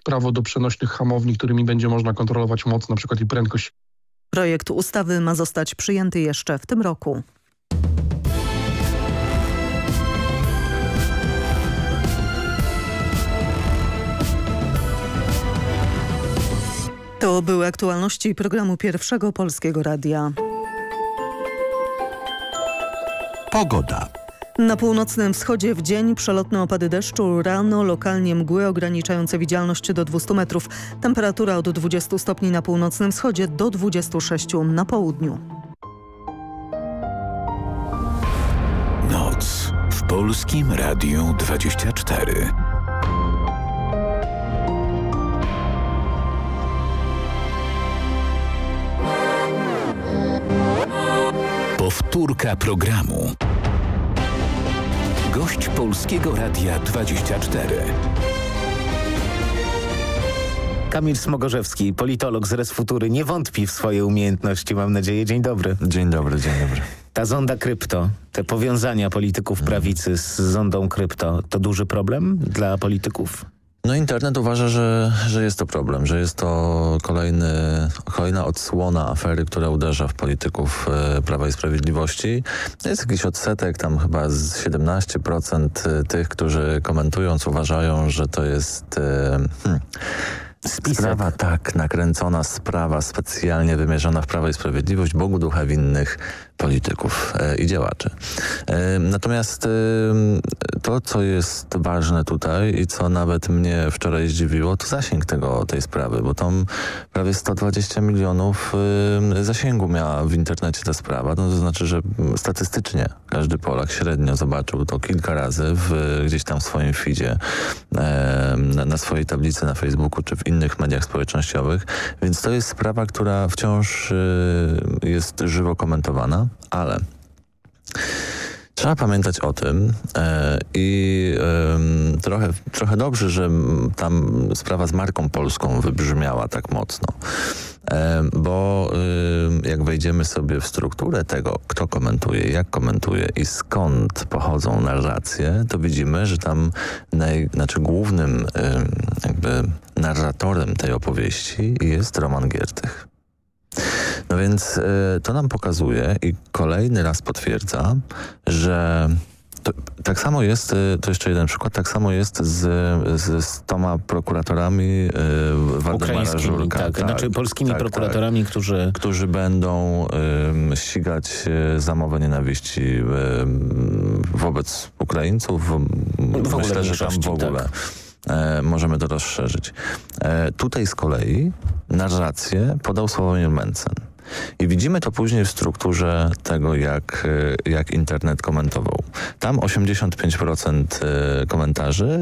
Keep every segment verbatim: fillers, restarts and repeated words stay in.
prawo do przenośnych hamowni, którymi będzie można kontrolować moc, na przykład i prędkość. Projekt ustawy ma zostać przyjęty jeszcze w tym roku. To były aktualności programu Pierwszego Polskiego Radia. Pogoda. Na północnym wschodzie w dzień przelotne opady deszczu, rano lokalnie mgły ograniczające widzialność do dwustu metrów. Temperatura od dwudziestu stopni na północnym wschodzie do dwudziestu sześciu na południu. Noc w Polskim Radiu dwadzieścia cztery. Powtórka programu. Gość Polskiego Radia dwadzieścia cztery. Kamil Smogorzewski, politolog z Resfutury, nie wątpi w swoje umiejętności, mam nadzieję. Dzień dobry. Dzień dobry, dzień dobry. Ta zonda krypto, te powiązania polityków prawicy z zondą krypto, to duży problem dla polityków? No internet uważa, że, że jest to problem, że jest to kolejny, kolejna odsłona afery, która uderza w polityków e, Prawa i Sprawiedliwości. Jest jakiś odsetek, tam chyba z siedemnaście procent tych, którzy komentując uważają, że to jest... E, hmm, Sprawa, tak, nakręcona sprawa specjalnie wymierzona w Prawo i Sprawiedliwość, Bogu ducha winnych polityków e, i działaczy. E, natomiast e, to, co jest ważne tutaj i co nawet mnie wczoraj zdziwiło, to zasięg tego, tej sprawy, bo tam prawie sto dwadzieścia milionów e, zasięgu miała w internecie ta sprawa. No, to znaczy, że statystycznie każdy Polak średnio zobaczył to kilka razy w, gdzieś tam w swoim feedzie, e, na, na swojej tablicy na Facebooku czy w innych mediach społecznościowych, więc to jest sprawa, która wciąż y, jest żywo komentowana, ale trzeba pamiętać o tym e, i e, trochę, trochę dobrze, że tam sprawa z marką polską wybrzmiała tak mocno. E, bo e, jak wejdziemy sobie w strukturę tego, kto komentuje, jak komentuje i skąd pochodzą narracje, to widzimy, że tam naj, znaczy głównym e, jakby narratorem tej opowieści jest Roman Giertych. No więc y, to nam pokazuje i kolejny raz potwierdza, że to, tak samo jest, y, to jeszcze jeden przykład, tak samo jest z, z, z toma prokuratorami y, Waldemara Żurka. Tak, tak, znaczy polskimi tak, prokuratorami, tak, którzy... Którzy będą y, ścigać y, za mowę nienawiści y, wobec Ukraińców. W Myślę, że tam w ogóle... Tak. E, możemy to rozszerzyć. E, tutaj z kolei narrację podał Sławomir Mencen. I widzimy to później w strukturze tego, jak, jak internet komentował. Tam osiemdziesiąt pięć procent komentarzy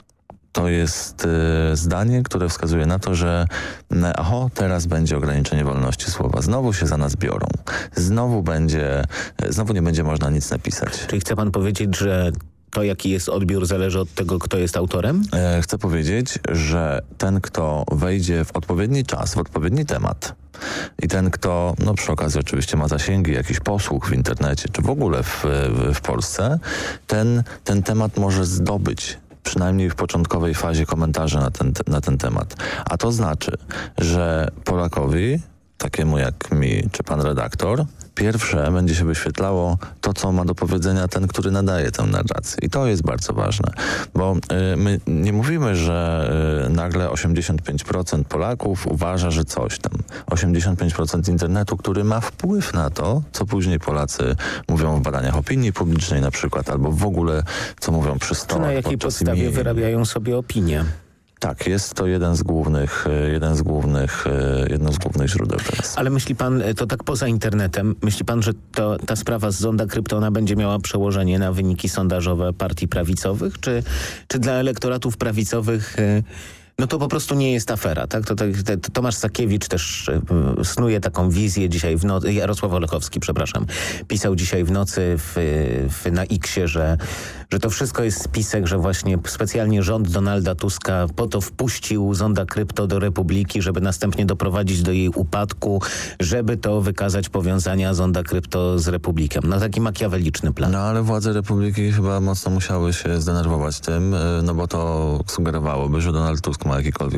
to jest y, zdanie, które wskazuje na to, że aho, teraz będzie ograniczenie wolności słowa. Znowu się za nas biorą. Znowu będzie, znowu nie będzie można nic napisać. Czyli chce pan powiedzieć, że to, jaki jest odbiór, zależy od tego, kto jest autorem? E, chcę powiedzieć, że ten, kto wejdzie w odpowiedni czas, w odpowiedni temat i ten, kto, no przy okazji oczywiście ma zasięgi, jakiś posłuch w internecie, czy w ogóle w, w, w Polsce, ten, ten temat może zdobyć przynajmniej w początkowej fazie komentarzy na ten, na ten temat. A to znaczy, że Polakowi, takiemu jak mi, czy pan redaktor, pierwsze będzie się wyświetlało to, co ma do powiedzenia ten, który nadaje tę narrację. I to jest bardzo ważne, bo y, my nie mówimy, że y, nagle osiemdziesiąt pięć procent Polaków uważa, że coś tam. osiemdziesiąt pięć procent internetu, który ma wpływ na to, co później Polacy mówią w badaniach opinii publicznej na przykład, albo w ogóle, co mówią przy stołach. Czy na jakiej podstawie imienia. wyrabiają sobie opinie? Tak, jest to jeden z głównych, jeden z głównych, jedno z głównych źródeł teraz. Ale myśli pan, to tak poza internetem, myśli pan, że to, ta sprawa z zonda kryptona będzie miała przełożenie na wyniki sondażowe partii prawicowych? Czy, czy dla elektoratów prawicowych... No to po prostu nie jest afera, tak? To, to, to Tomasz Sakiewicz też y, snuje taką wizję dzisiaj w nocy, Jarosław Olechowski, przepraszam, pisał dzisiaj w nocy w, w, na X-ie, że, że to wszystko jest spisek, że właśnie specjalnie rząd Donalda Tuska po to wpuścił zonda krypto do Republiki, żeby następnie doprowadzić do jej upadku, żeby to wykazać powiązania zonda krypto z Republiką. Na taki makiaweliczny plan. No ale władze Republiki chyba mocno musiały się zdenerwować tym, no bo to sugerowałoby, że Donald Tusk ma jakikolwiek